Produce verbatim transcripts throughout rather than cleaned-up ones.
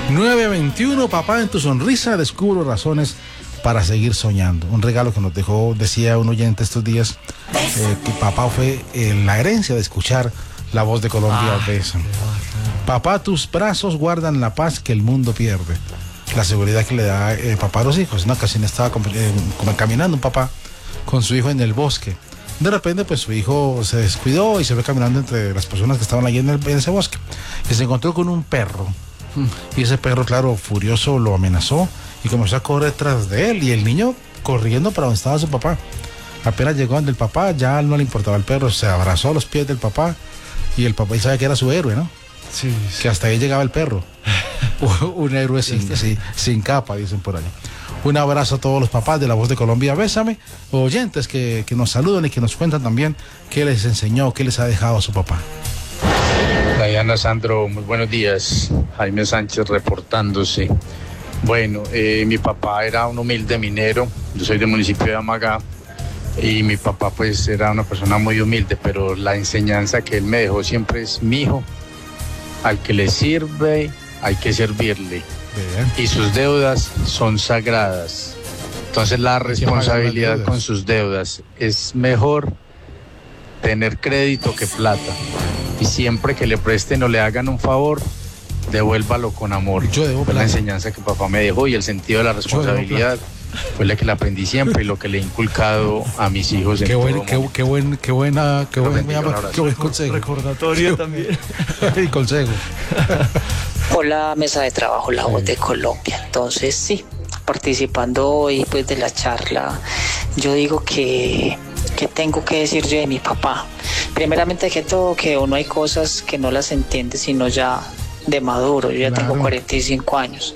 nueve veintiuno, papá, en tu sonrisa descubro razones para seguir soñando. Un regalo que nos dejó, decía un oyente estos días, eh, que papá fue eh, la herencia de escuchar La Voz de Colombia. Ah, Bésame. Papá, tus brazos guardan la paz que el mundo pierde. La seguridad que le da eh, papá a los hijos. En una ocasión estaba eh, como caminando un papá con su hijo en el bosque. De repente, pues su hijo se descuidó y se fue caminando entre las personas que estaban allí en, el, en ese bosque. Y se encontró con un perro. Y ese perro, claro, furioso, lo amenazó y comenzó a correr tras de él. Y el niño corriendo para donde estaba su papá. Apenas llegó donde el papá, ya no le importaba el perro, se abrazó a los pies del papá. Y el papá, y sabe que era su héroe, ¿no? Sí, sí. Que hasta ahí llegaba el perro. Un héroe sin, sin, sin capa, dicen por ahí. Un abrazo a todos los papás de La Voz de Colombia, Bésame. Oyentes que, que nos saludan y que nos cuentan también qué les enseñó, qué les ha dejado a su papá. Diana, Sandro, muy buenos días. Jaime Sánchez reportándose. Bueno, eh, mi papá era un humilde minero. Yo soy del municipio de Amagá. Y mi papá pues era una persona muy humilde, pero la enseñanza que él me dejó siempre es: mi hijo, al que le sirve hay que servirle. Bien. Y sus deudas son sagradas. Entonces la responsabilidad con sus deudas es mejor tener crédito que plata. Y siempre que le presten o le hagan un favor, devuélvalo con amor. Yo debo Fue la enseñanza que papá me dejó, y el sentido de la responsabilidad fue la que le aprendí siempre y lo que le he inculcado a mis hijos. Qué, en buen, todo qué, qué, buen, qué buena, qué buen, bendiga, qué buen consejo. Recordatorio también. Y consejo. Hola, mesa de trabajo, La Voz de Colombia. Entonces, sí, participando hoy pues de la charla, yo digo que, que tengo que decir yo de mi papá. Primeramente que todo, que uno hay cosas que no las entiende sino ya de maduro. Yo ya claro. tengo cuarenta y cinco años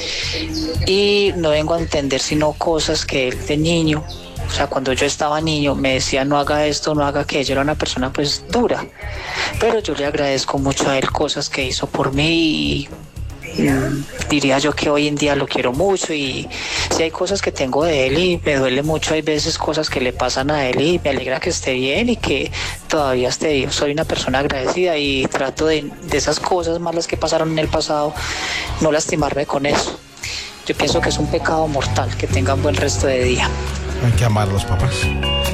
y no vengo a entender sino cosas que él de niño, o sea, cuando yo estaba niño me decía no haga esto, no haga aquello. Era una persona pues dura, pero yo le agradezco mucho a él cosas que hizo por mí y mm, diría yo que hoy en día lo quiero mucho. Y si hay cosas que tengo de él y me duele mucho, hay veces cosas que le pasan a él y me alegra que esté bien y que todavía esté vivo. Soy una persona agradecida y trato de, de esas cosas malas que pasaron en el pasado, no lastimarme con eso. Yo pienso que es un pecado mortal. Que tengan buen resto de día. Hay que amar a los papás.